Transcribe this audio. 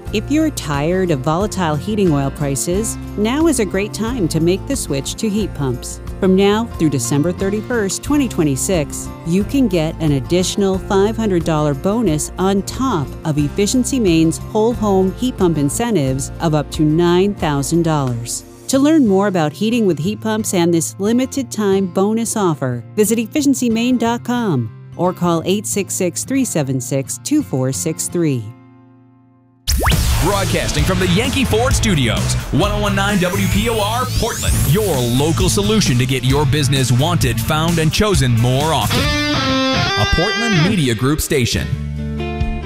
If you're tired of volatile heating oil prices, now is a great time to make the switch to heat pumps. From now through December 31st, 2026, you can get an additional $500 bonus on top of Efficiency Maine's whole home heat pump incentives of up to $9,000. To learn more about heating with heat pumps and this limited time bonus offer, visit efficiencymaine.com or call 866-376-2463. Broadcasting from the Yankee Ford Studios, 1019 WPOR, Portland. Your local solution to get your business wanted, found, and chosen more often. A Portland Media Group station.